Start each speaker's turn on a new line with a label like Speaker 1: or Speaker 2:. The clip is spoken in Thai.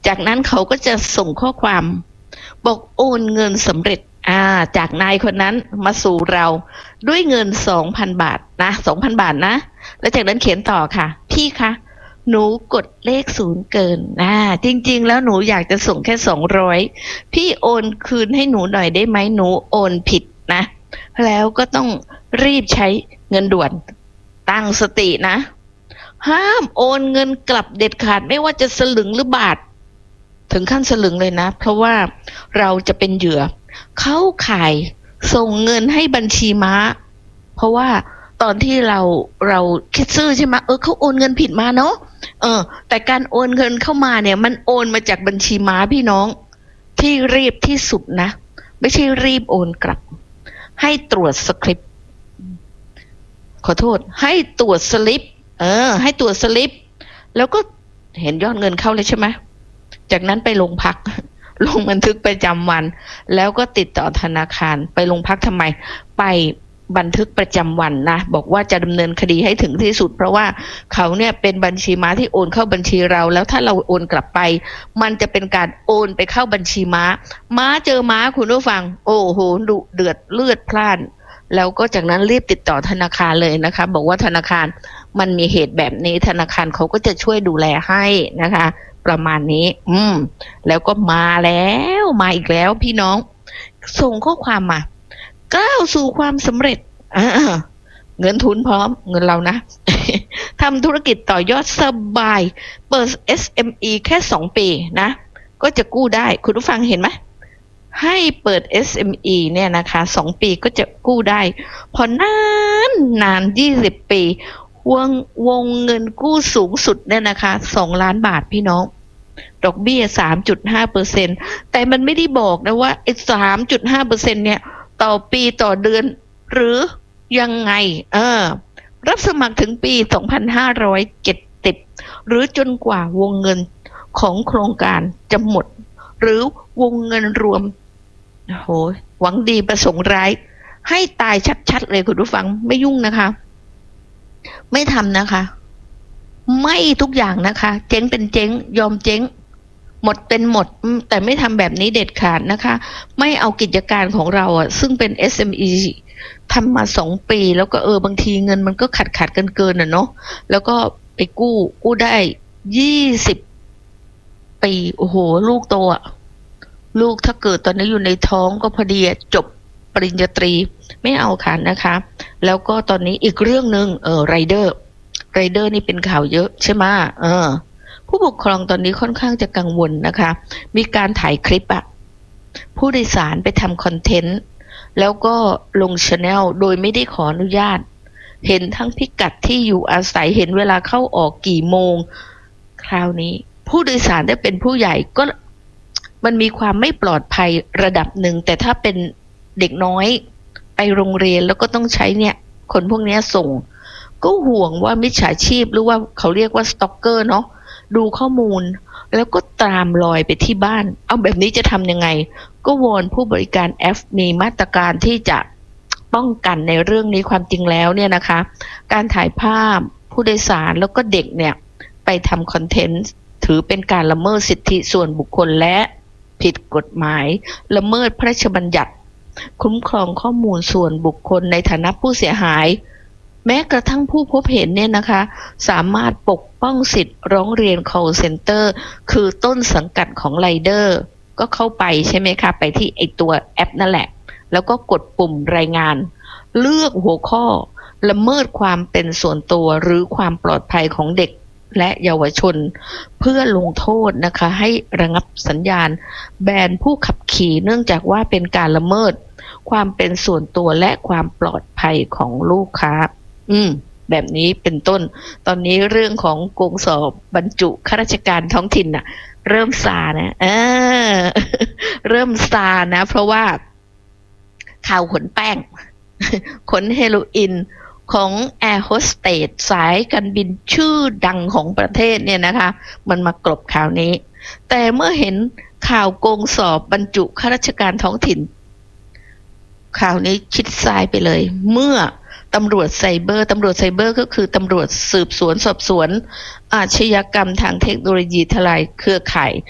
Speaker 1: จากนั้นเขาก็จะส่งข้อความบอกโอนเงินสำเร็จจากนายคนนั้นมาสู่เราด้วยเงิน 2,000 บาทนะ 2,000 บาทนะแล้วจากนั้นเขียนต่อค่ะพี่คะหนูกดเลข0เกินจริงๆแล้วหนูอยากจะส่งแค่200พี่โอนคืนให้หนูหน่อยได้ไหมหนูโอนผิดนะแล้วก็ต้องรีบใช้เงินด่วนตั้งสตินะห้ามโอนเงินกลับเด็ดขาดไม่ว่าจะสลึงหรือบาทถึงขั้นสลึงเลยนะเพราะว่าเราจะเป็นเหยื่อเข้าข่ายส่งเงินให้บัญชีม้าเพราะว่าตอนที่เราคิดซื่อใช่ไหมเขาโอนเงินผิดมาเนาะแต่การโอนเงินเข้ามาเนี่ยมันโอนมาจากบัญชีม้าพี่น้องที่รีบที่สุดนะไม่ใช่รีบโอนกลับให้ตรวจสคริปต์ขอโทษให้ตรวจสลิปให้ตรวจสลิปแล้วก็เห็นยอดเงินเข้าเลยใช่ไหมจากนั้นไปโรงพักลงบันทึกประจำวันแล้วก็ติดต่อธนาคารไปโรงพักทำไมไปบันทึกประจำวันนะบอกว่าจะดำเนินคดีให้ถึงที่สุดเพราะว่าเขาเนี่ยเป็นบัญชีม้าที่โอนเข้าบัญชีเราแล้วถ้าเราโอนกลับไปมันจะเป็นการโอนไปเข้าบัญชีม้าเจอม้าคุณผู้ฟังโอ้โหดุเดือดเลือดพล่านแล้วก็จากนั้นรีบติดต่อธนาคารเลยนะคะบอกว่าธนาคารมันมีเหตุแบบนี้ธนาคารเขาก็จะช่วยดูแลให้นะคะประมาณนี้แล้วก็มาอีกแล้วพี่น้องส่งข้อความมาก้าวสู่ความสำเร็จเงินทุนพร้อมเงินเรานะ ทำธุรกิจต่อยอดสบายเปิด SME แค่2 ปีนะก็จะกู้ได้คุณผู้ฟังเห็นไหมให้เปิด SME เนี่ยนะคะ2 ปีก็จะกู้ได้พอนาน20 ปีวงเงินกู้สูงสุดเนี่ยนะคะ2 ล้านบาทพี่น้องดอกเบี้ย 3.5% แต่มันไม่ได้บอกนะว่าไอ้ 3.5% เนี่ยต่อปีต่อเดือนหรือยังไงรับสมัครถึงปี 2570 หรือจนกว่าวงเงินของโครงการจะหมดหรือวงเงินรวมโหหวังดีประสงค์ร้ายให้ตายชัดๆเลยคุณผู้ฟังไม่ยุ่งนะคะไม่ทำนะคะไม่ทุกอย่างนะคะเจ๊งเป็นเจ๊งยอมเจ๊งหมดเป็นหมดแต่ไม่ทำแบบนี้เด็ดขาดนะคะไม่เอากิจการของเราซึ่งเป็น SME ทำมา2 ปีแล้วก็บางทีเงินมันก็ขาดเกินเนาะแล้วก็ไปกู้ได้20 ปีโอ้โหลูกโตลูกถ้าเกิดตอนนี้อยู่ในท้องก็พอดีจบปริญญาตรีไม่เอาค่ะนะคะแล้วก็ตอนนี้อีกเรื่องนึงไรเดอร์นี่เป็นข่าวเยอะใช่ไหมผู้ปกครองตอนนี้ค่อนข้างจะกังวลนะคะมีการถ่ายคลิปผู้โดยสารไปทำคอนเทนต์แล้วก็ลง channel โดยไม่ได้ขออนุญาตเห็นทั้งพิกัดที่อยู่อาศัยเห็นเวลาเข้าออกกี่โมงคราวนี้ผู้โดยสารได้เป็นผู้ใหญ่ก็มันมีความไม่ปลอดภัยระดับหนึ่งแต่ถ้าเป็นเด็กน้อยไปโรงเรียนแล้วก็ต้องใช้เนี่ยคนพวกนี้ส่งก็ห่วงว่ามิจฉาชีพหรือว่าเขาเรียกว่าสต็อกเกอร์เนาะดูข้อมูลแล้วก็ตามรอยไปที่บ้านเอาแบบนี้จะทำยังไงก็วอนผู้บริการแอปมีมาตรการที่จะป้องกันในเรื่องนี้ความจริงแล้วเนี่ยนะคะการถ่ายภาพผู้โดยสารแล้วก็เด็กเนี่ยไปทำคอนเทนต์ถือเป็นการละเมิดสิทธิส่วนบุคคลและผิดกฎหมายละเมิดพระราชบัญญัติคุ้มครองข้อมูลส่วนบุคคลในฐานะผู้เสียหายแม้กระทั่งผู้พบเห็นเนี่ยนะคะสามารถปกป้องสิทธิ์ร้องเรียน call center คือต้นสังกัดของไรเดอร์ก็เข้าไปใช่ไหมคะไปที่ไอตัวแอปนั่นแหละแล้วก็กดปุ่มรายงานเลือกหัวข้อละเมิดความเป็นส่วนตัวหรือความปลอดภัยของเด็กและเยาวชนเพื่อลงโทษนะคะให้ระงับสัญญาณแบนผู้ขับขี่เนื่องจากว่าเป็นการละเมิดความเป็นส่วนตัวและความปลอดภัยของลูกค้าแบบนี้เป็นต้นตอนนี้เรื่องของโกงสอบบรรจุข้าราชการท้องถิ่นเริ่มซานะเริ่มซานะเพราะว่าข่าวขนแป้งขนเฮโรอีนของแอร์โฮสเตสสายการบินชื่อดังของประเทศเนี่ยนะคะมันมากลบข่าวนี้แต่เมื่อเห็นข่าวโกงสอบบรรจุข้าราชการท้องถิ่นข่าวนี้ชิดซ้ายไปเลยเมื่อตำรวจไซเบอร์ก็คือตำรวจสืบสวนสอบสวนอาชญากรรมทางเทคโนโลยีทลายเครือข่าย